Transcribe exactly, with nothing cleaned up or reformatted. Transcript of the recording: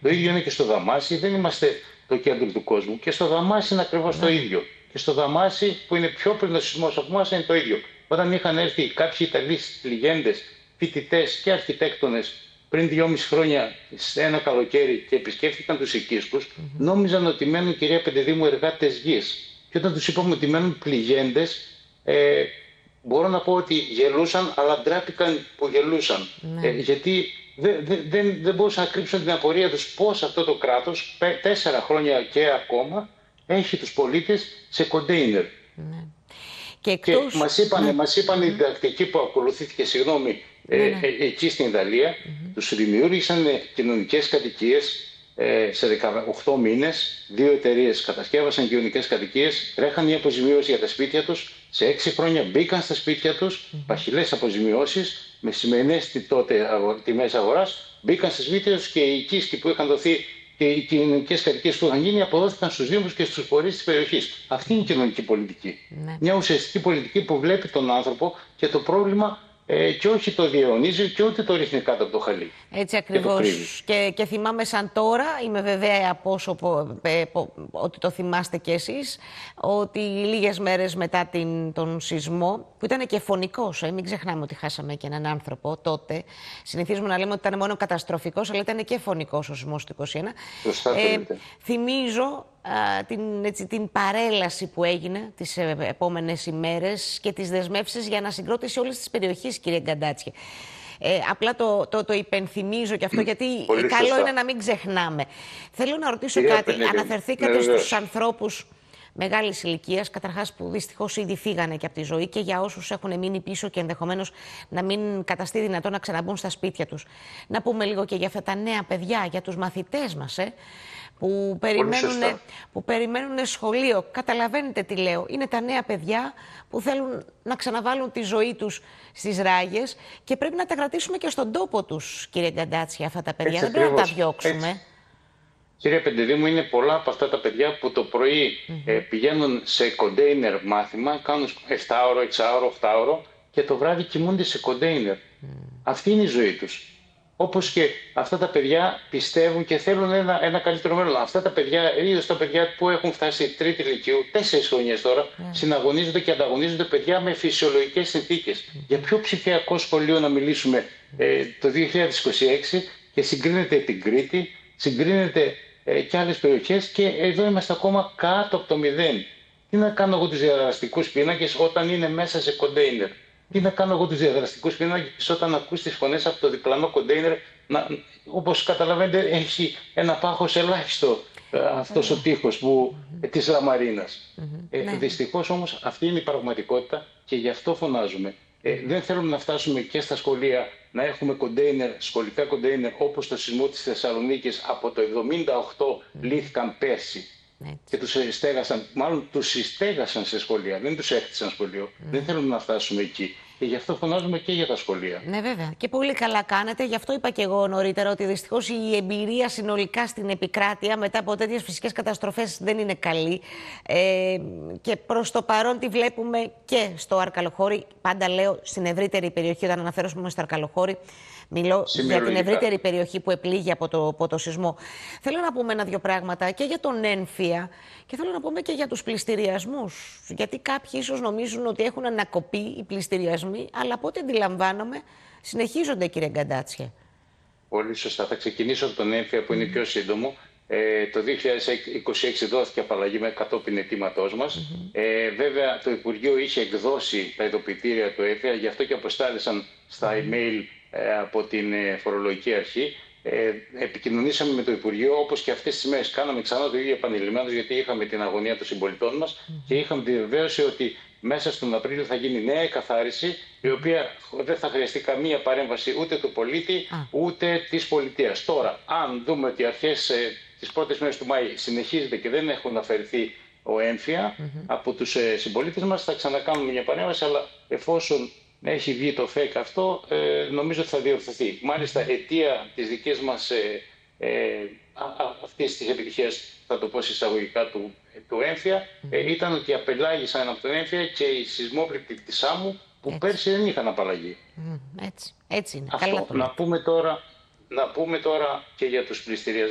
Το ίδιο είναι και στο Δαμάσι, δεν είμαστε το κέντρο του κόσμου. Και στο Δαμάσι είναι ακριβώς το ίδιο. Και στο Δαμάσι, που είναι πιο πριν ο σεισμός από εμάς, είναι το ίδιο. Όταν είχαν έρθει κάποιοι Ιταλοί λιγέντες, φοιτητές και αρχιτέκτονες πριν δυόμιση χρόνια σε ένα καλοκαίρι και επισκέφθηκαν τους οικίσκους, mm-hmm. νόμιζαν ότι μένουν, κυρία Πεντεδήμου, εργάτες γης. Και όταν τους είπαμε ότι μένουν πληγέντες, ε, μπορώ να πω ότι γελούσαν, αλλά ντράπηκαν που γελούσαν. Mm-hmm. Ε, γιατί δεν, δεν, δεν μπορούσαν να κρύψουν την απορία τους πώς αυτό το κράτος, τέσσερα χρόνια και ακόμα, έχει τους πολίτες σε κοντέινερ. Mm-hmm. Και, εκτός... και μας είπαν, mm-hmm. μας είπαν mm-hmm. η διδακτική που ακολουθήθηκε, συγγνώμη, Ε, ναι, ναι. Ε, εκεί στην Ιταλία, mm-hmm. τους δημιούργησαν κοινωνικές κατοικίες ε, σε δεκαοκτώ μήνες. Δύο εταιρείες κατασκεύασαν κοινωνικές κατοικίες, τρέχαν η αποζημίωση για τα σπίτια τους. Σε έξι χρόνια μπήκαν στα σπίτια τους, mm-hmm. παχυλές αποζημιώσεις, με σημερινές τότε τιμές αγοράς, μπήκαν στα σπίτια τους και οι οικίσκοι που είχαν δοθεί και οι κοινωνικές κατοικίες που είχαν γίνει αποδόθηκαν στους Δήμους και στους φορείς της περιοχής. Αυτή είναι η κοινωνική πολιτική. Mm-hmm. Μια ουσιαστική πολιτική που βλέπει τον άνθρωπο και το πρόβλημα. Ε, και όχι το διαιωνίζει και ούτε το ρίχνει κάτω από το χαλί. Έτσι ακριβώς. Και, και, και θυμάμαι σαν τώρα, είμαι βεβαία από όσο, πο, πε, πο, ότι το θυμάστε κι εσείς, ότι λίγες μέρες μετά την, τον σεισμό, που ήταν και φωνικός, ε, μην ξεχνάμε ότι χάσαμε και έναν άνθρωπο τότε, συνηθίζουμε να λέμε ότι ήταν μόνο καταστροφικός, αλλά ήταν και φωνικός ο σεισμός του είκοσι ένα. Ε, θυμίζω α, την, έτσι, την παρέλαση που έγινε τις επόμενες ημέρες και τις δεσμεύσεις για ανασυγκρότηση όλης της περιοχής, κύριε Γκαντάτσιε. Ε, απλά το, το, το υπενθυμίζω και αυτό, γιατί Πολύ καλό σωστά. είναι να μην ξεχνάμε. Θέλω να ρωτήσω Κυρία κάτι. Πενέδη, Αναφερθήκατε ναι, στους ανθρώπους μεγάλης ηλικίας, καταρχάς που δυστυχώς ήδη φύγανε και από τη ζωή, και για όσους έχουν μείνει πίσω και ενδεχομένως να μην καταστεί δυνατόν να ξαναμπούν στα σπίτια τους. Να πούμε λίγο και για αυτά τα νέα παιδιά, για τους μαθητές μας, ε, που περιμένουν, που περιμένουν σχολείο. Καταλαβαίνετε τι λέω. Είναι τα νέα παιδιά που θέλουν να ξαναβάλουν τη ζωή τους στις ράγες και πρέπει να τα κρατήσουμε και στον τόπο τους, κύριε Γκαντάτσια, αυτά τα παιδιά. Έτσι, δεν πρέπει ακριβώς. να τα διώξουμε. Έτσι. Κύριε Πεντεδήμου, είναι πολλά από αυτά τα παιδιά που το πρωί mm-hmm. ε, πηγαίνουν σε κοντέινερ μάθημα, κάνουν επτά ώρο, έξι ώρο, οκτώ ώρο και το βράδυ κοιμούνται σε κοντέινερ. Mm. Αυτή είναι η ζωή τους. Όπως και αυτά τα παιδιά πιστεύουν και θέλουν ένα, ένα καλύτερο μέλλον. Αυτά τα παιδιά, ίδιος τα παιδιά που έχουν φτάσει τρίτη ηλικίου, τέσσερις χρονιές τώρα, yeah. συναγωνίζονται και ανταγωνίζονται παιδιά με φυσιολογικές συνθήκες. Mm. Για ποιο ψηφιακό σχολείο να μιλήσουμε ε, το δύο χιλιάδες είκοσι έξι και συγκρίνεται την Κρήτη, συγκρίνεται ε, και άλλες περιοχές και εδώ είμαστε ακόμα κάτω από το μηδέν. Τι να κάνω εγώ τους διαδραστικούς πίνακες όταν είναι μέσα σε κοντέινερ? Τι να κάνω εγώ τους διαδραστικούς πίνακες όταν ακούς τις φωνές από το διπλανό κοντέινερ? Να, όπως καταλαβαίνετε, έχει ένα πάχος ελάχιστο ε, αυτός ο τείχος που, ε, της λαμαρίνας. Ε, ναι. Δυστυχώς όμως αυτή είναι η πραγματικότητα και γι' αυτό φωνάζουμε. Ε, δεν θέλουμε να φτάσουμε και στα σχολεία να έχουμε κοντέινερ, σχολικά κοντέινερ, όπως το σεισμό της Θεσσαλονίκης από το εβδομήντα οκτώ λύθηκαν πέρσι. Έτσι. Και τους στέγασαν, μάλλον τους συστέγασαν σε σχολεία, δεν τους έκτισαν σχολείο. Mm. Δεν θέλουμε να φτάσουμε εκεί. Και γι' αυτό φωνάζουμε και για τα σχολεία. Ναι, βέβαια. Και πολύ καλά κάνετε. Γι' αυτό είπα και εγώ νωρίτερα ότι δυστυχώς η εμπειρία συνολικά στην επικράτεια μετά από τέτοιες φυσικές καταστροφές δεν είναι καλή. Ε, και προς το παρόν τη βλέπουμε και στο Αρκαλοχώρι. Πάντα λέω στην ευρύτερη περιοχή, όταν αναφέρομαι στο Αρκαλοχώρι, μιλώ για την ευρύτερη περιοχή που επλήγει από το, από το σεισμό. Θέλω να πούμε ένα-δυο πράγματα και για τον έμφυα και θέλω να πούμε και για τους πληστηριασμούς. Γιατί κάποιοι ίσως νομίζουν ότι έχουν ανακοπεί οι πληστηριασμοί, αλλά από ό,τι αντιλαμβάνομαι συνεχίζονται, κύριε Γκαντάτσια. Πολύ σωστά. Θα ξεκινήσω από τον έμφυα που είναι mm. πιο σύντομο. Ε, το δύο χιλιάδες είκοσι έξι δόθηκε απαλλαγή με κατόπιν αιτήματός μας. Mm-hmm. ε, βέβαια το Υπουργείο είχε εκδώσει τα ειδοποιητήρια του έμφυα, γι' αυτό και αποστάλησαν στα mm-hmm. email από την φορολογική αρχή. Ε, επικοινωνήσαμε με το Υπουργείο, όπως και αυτές τις μέρες κάναμε ξανά το ίδιο επανειλημμένως, γιατί είχαμε την αγωνία των συμπολιτών μας mm-hmm. και είχαμε τη βεβαίωση ότι μέσα στον Απρίλιο θα γίνει νέα εκαθάριση, η οποία δεν θα χρειαστεί καμία παρέμβαση ούτε του πολίτη ah. ούτε της πολιτείας. Τώρα, αν δούμε ότι αρχές ε, τις πρώτες μέρες του Μάη συνεχίζεται και δεν έχουν αφαιρεθεί ο έμφυα mm-hmm. από τους ε, συμπολίτες μας, θα ξανακάνουμε μια παρέμβαση, αλλά εφόσον έχει βγει το fake αυτό, ε, νομίζω ότι θα διορθωθεί. Μάλιστα, αιτία της δικής μας ε, ε, αυτής της επιτυχίας, θα το πω εισαγωγικά, του, του έμφυα, ε, ήταν ότι απελάγησαν από τον έμφυα και οι σεισμόπληκτοι της Σάμου, που έτσι. Πέρσι δεν είχαν απαλλαγή. Mm, έτσι. έτσι είναι. Αυτό. Καλά το να, πούμε τώρα, να πούμε τώρα και για τους πληστηριασμούς.